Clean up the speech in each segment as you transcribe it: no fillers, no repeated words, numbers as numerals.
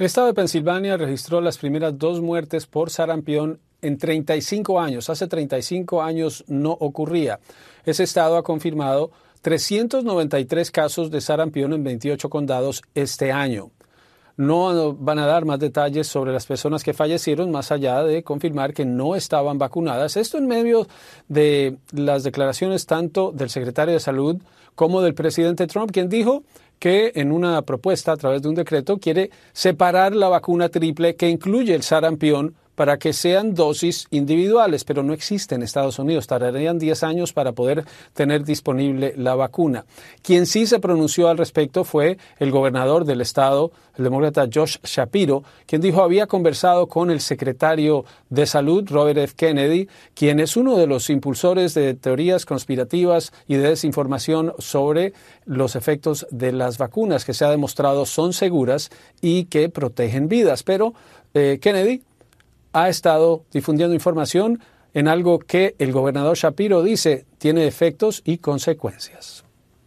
El estado de Pensilvania registró las primeras 2 muertes por sarampión en 35 años. Hace 35 años no ocurría. Ese estado ha confirmado 393 casos de sarampión en 28 condados este año. No van a dar más detalles sobre las personas que fallecieron, más allá de confirmar que no estaban vacunadas. Esto en medio de las declaraciones tanto del secretario de Salud como del presidente Trump, quien dijo que en una propuesta a través de un decreto quiere separar la vacuna triple que incluye el sarampión para que sean dosis individuales, pero no existe en Estados Unidos. Tardarían 10 años para poder tener disponible la vacuna. Quien sí se pronunció al respecto fue el gobernador del estado, el demócrata Josh Shapiro, quien dijo había conversado con el secretario de Salud, Robert F. Kennedy, quien es uno de los impulsores de teorías conspirativas y de desinformación sobre los efectos de las vacunas que se ha demostrado son seguras y que protegen vidas. Pero Kennedy ha estado difundiendo información en algo que el gobernador Shapiro dice tiene efectos y consecuencias.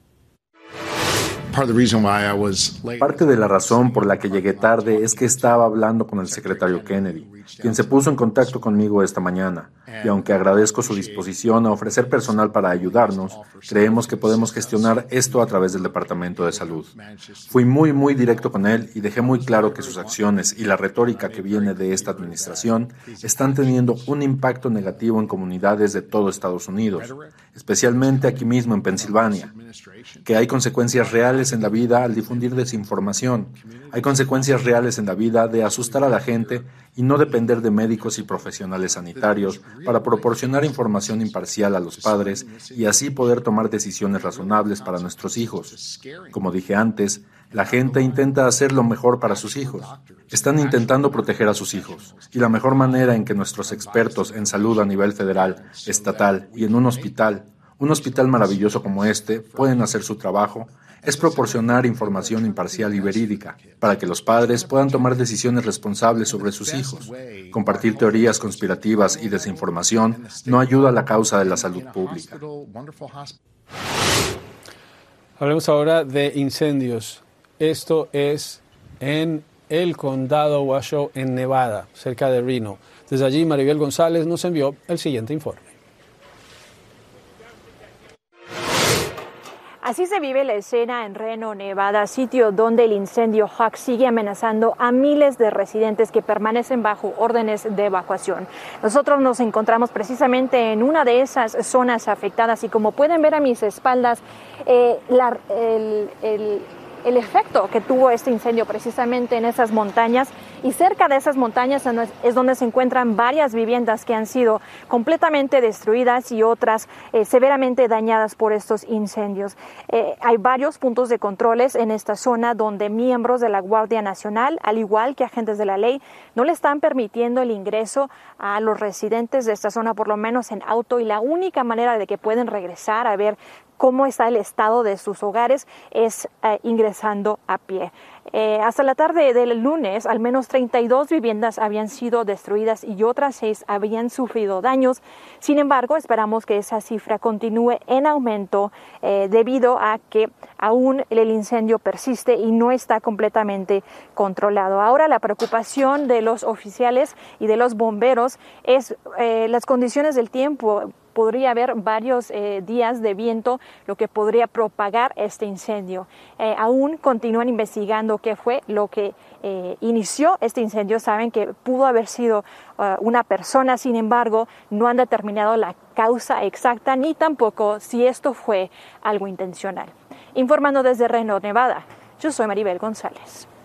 Parte de la razón por la que llegué tarde es que estaba hablando con el secretario Kennedy, quien se puso en contacto conmigo esta mañana, y aunque agradezco su disposición a ofrecer personal para ayudarnos, creemos que podemos gestionar esto a través del Departamento de Salud. Fui muy directo con él y dejé muy claro que sus acciones y la retórica que viene de esta administración están teniendo un impacto negativo en comunidades de todo Estados Unidos, especialmente aquí mismo en Pensilvania, que hay consecuencias reales en la vida al difundir desinformación. Hay consecuencias reales en la vida de asustar a la gente y no depender de médicos y profesionales sanitarios para proporcionar información imparcial a los padres y así poder tomar decisiones razonables para nuestros hijos. Como dije antes, la gente intenta hacer lo mejor para sus hijos. Están intentando proteger a sus hijos. Y la mejor manera en que nuestros expertos en salud a nivel federal, estatal y en un hospital maravilloso como este, pueden hacer su trabajo, es proporcionar información imparcial y verídica, para que los padres puedan tomar decisiones responsables sobre sus hijos. Compartir teorías conspirativas y desinformación no ayuda a la causa de la salud pública. Hablemos ahora de incendios. Esto es en el condado Washoe, en Nevada, cerca de Reno. Desde allí, Maribel González nos envió el siguiente informe. Así se vive la escena en Reno, Nevada, sitio donde el incendio Hawk sigue amenazando a miles de residentes que permanecen bajo órdenes de evacuación. Nosotros nos encontramos precisamente en una de esas zonas afectadas y como pueden ver a mis espaldas, el efecto que tuvo este incendio precisamente en esas montañas, y cerca de esas montañas es donde se encuentran varias viviendas que han sido completamente destruidas y otras severamente dañadas por estos incendios. Hay varios puntos de controles en esta zona donde miembros de la Guardia Nacional, al igual que agentes de la ley, no le están permitiendo el ingreso a los residentes de esta zona, por lo menos en auto, y la única manera de que pueden regresar a ver cómo está el estado de sus hogares es ingresando a pie. Hasta la tarde del lunes, al menos 32 viviendas habían sido destruidas y otras 6 habían sufrido daños. Sin embargo, esperamos que esa cifra continúe en aumento debido a que aún el incendio persiste y no está completamente controlado. Ahora, la preocupación de los oficiales y de los bomberos es las condiciones del tiempo. Podría haber varios días de viento, lo que podría propagar este incendio. Aún continúan investigando qué fue lo que inició este incendio. Saben que pudo haber sido una persona, sin embargo, no han determinado la causa exacta ni tampoco si esto fue algo intencional. Informando desde Reno, Nevada, yo soy Maribel González.